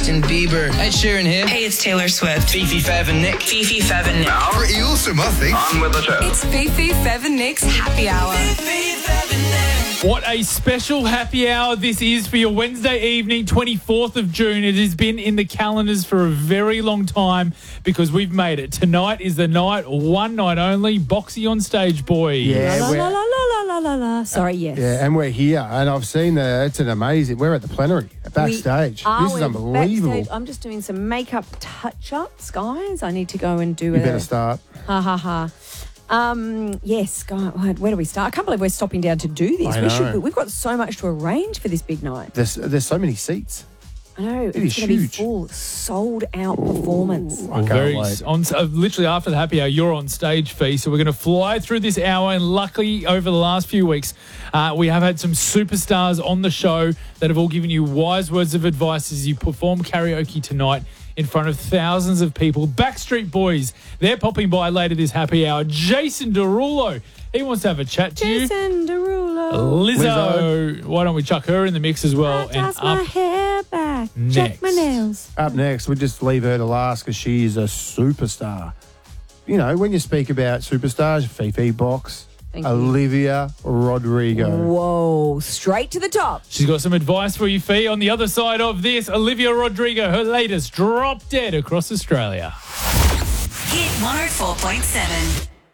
Justin Bieber. Ed Sheeran here. Hey, it's Taylor Swift. Fifi, Fev and Nick. Fifi, Fev and Nick. Pretty awesome, I think. On with the show. It's Fifi, Fev and Nick's Happy Hour. What a special happy hour this is for your Wednesday evening, 24th of June. It has been in the calendars for a very long time because we've made it. Tonight is the night, one night only, Boxy on stage, boy. Yeah, La, la, la, la, la, la, la. Sorry, yes. yeah, and we're here, and I've seen it's an amazing. We're at the plenary, backstage. This is unbelievable. Backstage. I'm just doing some makeup touch-ups, guys. I need to go and do You better start. Ha, ha, ha. Yes, God, where do we start? I can't believe we're stopping down to do this. I know. We've got so much to arrange for this big night. There's so many seats. I know. It It's is going to be huge. full, sold-out performance. I can't wait. Literally after the happy hour, you're on stage, Fee. So we're going to fly through this hour. And luckily, over the last few weeks, we have had some superstars on the show that have all given you wise words of advice as you perform karaoke tonight in front of thousands of people. Backstreet Boys, they're popping by later this happy hour. Jason Derulo, he wants to have a chat to Jason Derulo. you. Lizzo, why don't we chuck her in the mix as well? I toss my hair back. Check my next. nails. Up next, we just leave her to last because she is a superstar. You know, when you speak about superstars, Fifi Box, Thank you. Olivia Rodrigo. Whoa, straight to the top. She's got some advice for you, Fee. On the other side of this, Olivia Rodrigo, her latest, Drop Dead across Australia. Hit 104.7.